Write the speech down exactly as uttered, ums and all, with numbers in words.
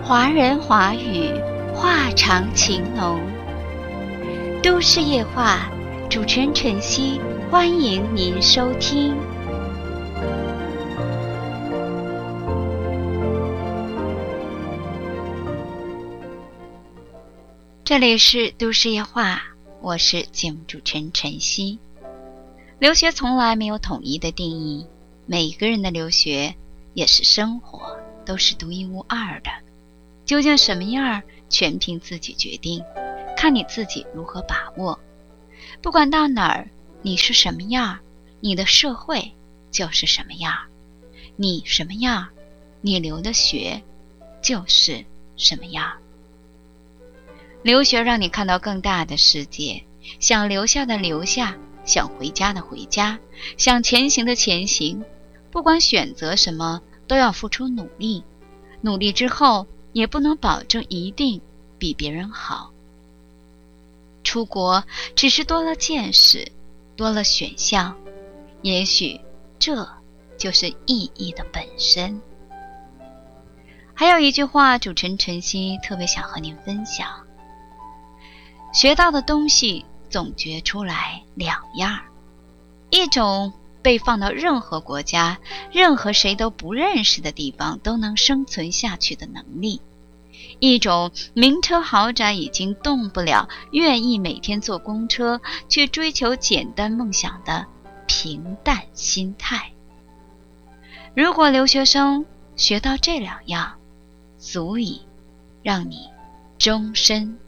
华人华语，话长情浓。都市夜话，主持人晨曦，欢迎您收听。这里是都市夜话，我是节目主持人晨曦。留学从来没有统一的定义，每个人的留学也是生活，都是独一无二的。究竟什么样，全凭自己决定，看你自己如何把握。不管到哪儿，你是什么样，你的社会就是什么样。你什么样，你留的学就是什么样。留学让你看到更大的世界，想留下的留下，想回家的回家，想前行的前行。不管选择什么，都要付出努力，努力之后也不能保证一定比别人好。出国只是多了见识，多了选项，也许这就是意义的本身。还有一句话，主持人晨曦特别想和您分享：学到的东西总结出来两样，一种被放到任何国家，任何谁都不认识的地方都能生存下去的能力，一种名车豪宅已经动不了，愿意每天坐公车去追求简单梦想的平淡心态。如果留学生学到这两样，足以让你终身